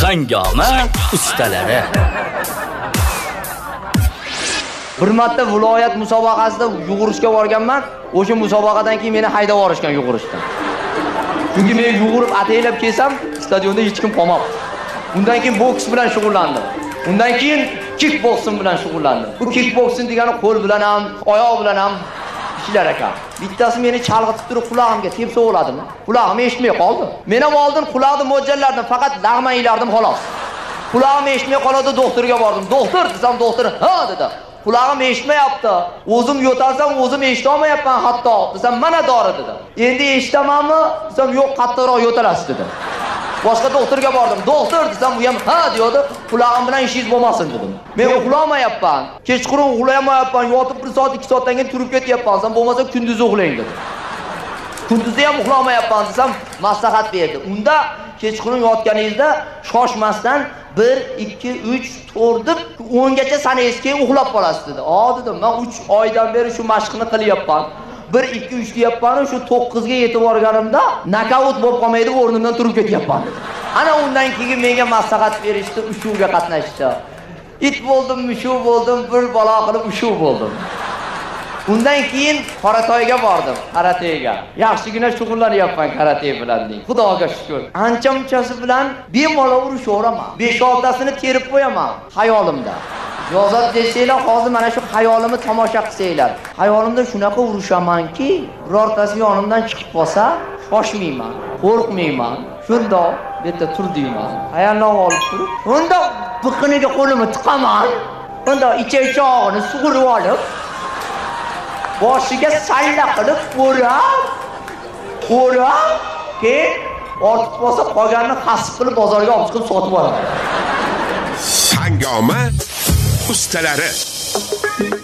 Hangoma ustalari. Bir marta viloyat musobaqasida yugurishga borganman. O'sha musobaqadan keyin meni haydab yuborishgan yugurishdan. Chunki men yugurib ataylab kelsam, stadionda hech kim qolmabdi. Undan keyin boks bilan shug'ullandim. Undan keyin kickboksing bilan shug'ullandim. Bu kickboksing degani qo'l bilan ham, oyoq bilan ham ishlar ekan. Bittasi meni chalg'itib turib qulog'imga tepsa o'ladimi? Qulog'im eshitmay qoldi. Men ham oldin quloqni mo'ljallardim, faqat lag'man ilardim xolos. Qulog'im eshitmay qoldi, doktorga bordim. Doktor desam, doktor ha dedi. Qulog'im eshitmayapti. O'zim yo'talsam o'zim eshita olmayapman hatto. Desam mana dori dedi. Endi eshitamanmi? Desam yo'q, qattiqroq yo'talasiz dedi. Boshqa doktorga bordim. Doktor desam u ham ha deydi. Qulog'im bilan ishingiz bo'lmasin dedim. Men uxlamayapman. Kechqurun uxlamayapman. Yotib 1 soat 2 soatdan keyin turib ketyapman. Desam bo'lmasa kunduzi uxlang dedi. Kunduzi ham uxlamayapman desam maslahat berdi. Unda kechqurun yotganingizda shoshmasdan 1 2 3 4 deb 10 gacha sanaysiz, keyin uxlab qolasiz dedi. Dedim, men 3 oydan beri shu mashqni qilyapman. 1 2 3 deyapman, shu 9 ga yetib borganimda nokaut bo'lib qolmaydi, o'rnimdan turib ketyapman. Ana undan keyin menga maslahat berishdi, ushuvga qatnashdi. It bo'ldim, mushuv bo'ldim, bir balo qilib ushuv bo'ldim. Undan keyin Qoratoyga bordim, karatega. Yaxshigina shug'ullanyapman karate bilan deng. Xudoga shukr. Ancha-munchasi bilan bemalol urushaveraman. 5-6tasini terib qo'yaman xayolimda. Yozat desanglar, hozir mana shu xayolimni tomosha qilsanglar. Xayolimda shunaqa urushamanki, birortasi yonimdan chiqib qolsa, shoshmayman, qo'rqmayman. Shundoq bitta tur deyman. Ayolni olib turib, unda biqiniga qo'limni tiqaman. Unda ichak-chog'ini sug'urib olib, boshiga salla qilib qo'rab, keyin ortib qolsa qolganini hasib qilib bozorga olib chiqib sotib olaman. Hangoma ustalari.